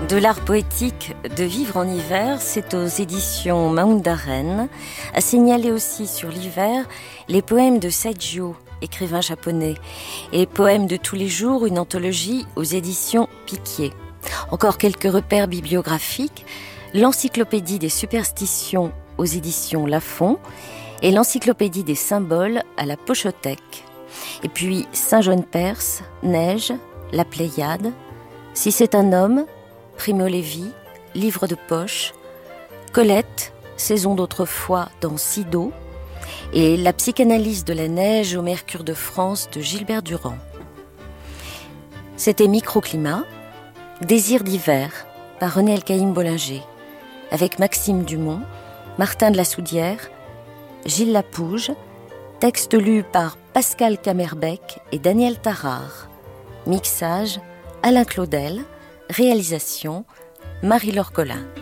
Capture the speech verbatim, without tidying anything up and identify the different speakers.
Speaker 1: De l'art poétique de vivre en hiver, c'est aux éditions Maundaren. À signaler aussi sur l'hiver les poèmes de Saigyo, écrivain japonais, et les poèmes de tous les jours, une anthologie aux éditions Piquier. Encore quelques repères bibliographiques, l'encyclopédie des superstitions aux éditions Lafon et l'encyclopédie des symboles à la Pochothèque. Et puis Saint-Jean-Perse, Neige, La Pléiade, Si c'est un homme, Primo Levi, Livre de poche, Colette, Saison d'autrefois dans Sido, et La psychanalyse de la neige au Mercure de France de Gilbert Durand. C'était Microclimat, Désir d'hiver par René Elkaïm Bollinger, avec Maxime Dumont, Martin de la Soudière, Gilles Lapouge, texte lu par Pascal Camerbec et Daniel Tarare. Mixage, Alain Claudel. Réalisation, Marie-Laure Collin.